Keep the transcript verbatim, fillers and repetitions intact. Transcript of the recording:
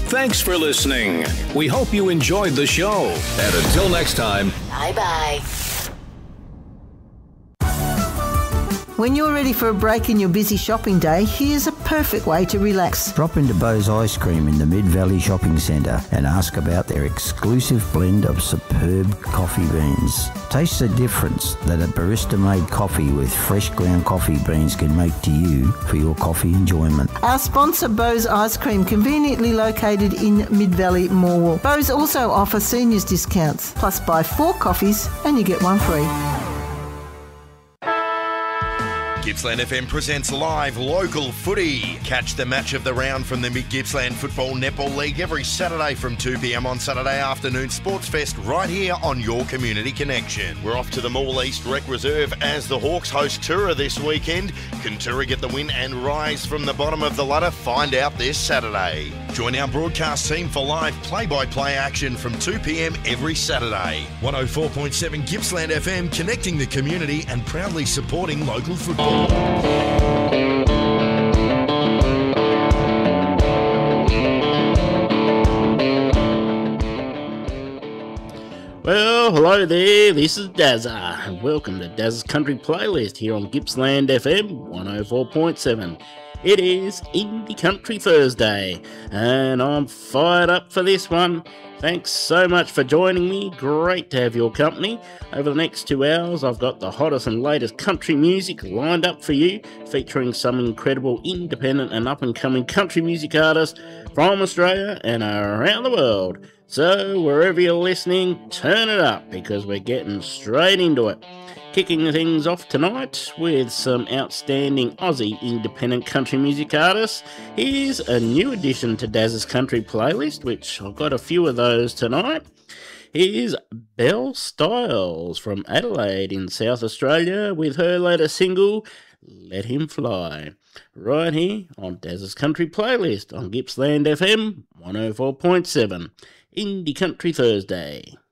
Thanks for listening. We hope you enjoyed the show. And until next time, bye-bye. When you're ready for a break in your busy shopping day, here's a perfect way to relax. Drop into Bo's Ice Cream in the Mid-Valley Shopping Centre and ask about their exclusive blend of superb coffee beans. Taste the difference that a barista-made coffee with fresh ground coffee beans can make to you for your coffee enjoyment. Our sponsor, Bo's Ice Cream, conveniently located in Mid-Valley, Morwell. Bo's also offer seniors discounts. Plus, buy four coffees and you get one free. Gippsland F M presents live local footy. Catch the match of the round from the Mid-Gippsland Football Netball League every Saturday from two p m on Saturday afternoon Sports Fest right here on your Community Connection. We're off to the Mall East Rec Reserve as the Hawks host Tura this weekend. Can Tura get the win and rise from the bottom of the ladder? Find out this Saturday. Join our broadcast team for live play-by-play action from two p m every Saturday. one oh four point seven Gippsland F M, connecting the community and proudly supporting local football. Well, hello there, this is Dazza, and welcome to Dazza's Country Playlist here on Gippsland F M one oh four point seven. It is Indie Country Thursday, and I'm fired up for this one. Thanks so much for joining me. Great to have your company. Over the next two hours, I've got the hottest and latest country music lined up for you, featuring some incredible independent and up-and-coming country music artists from Australia and around the world. So, wherever you're listening, turn it up, because we're getting straight into it. Kicking things off tonight with some outstanding Aussie independent country music artists. Here's a new addition to Daz's Country Playlist, which I've got a few of those tonight. Here's Belle Styles from Adelaide in South Australia with her latest single, Let Him Fly. Right here on Daz's Country Playlist on Gippsland F M one oh four point seven. Indie Country Thursday.